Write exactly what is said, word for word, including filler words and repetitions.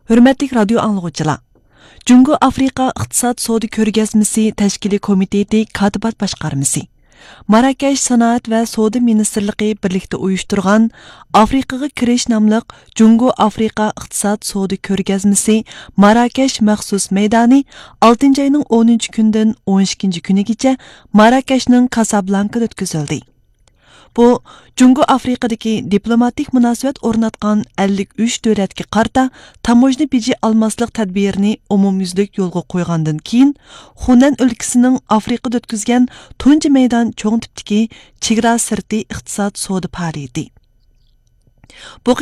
Hürmetlik radio anlıqçılar. Cungo Afrika İqtisad Sodi Körgezmisi Təşkili Komiteti Katibat Başqarması. Marrakesh Sanoat va Savdo Ministerligi birlikda uyushtirgan Afrikaga kirish nomli Cungo Afrika İqtisad Savdo Körgezmisi Marrakesh maxsus maydoni oltinchi oyning o'ninchi kundan o'n ikkinchi kunigacha Marrakeshning Casablankada o'tkazildi. Bu Cungo Afrikadagi diplomatik munosabat o'rnatgan ellik uch davlatga qarta tamojni beji almaslik tadbirini umumyuzlik yo'lga qo'ygandan keyin Hunan o'lkasining Afrikada o'tkazgan tunji maydon cho'ng tipdagi chegara sirti iqtisod savdo faoliyati. Bu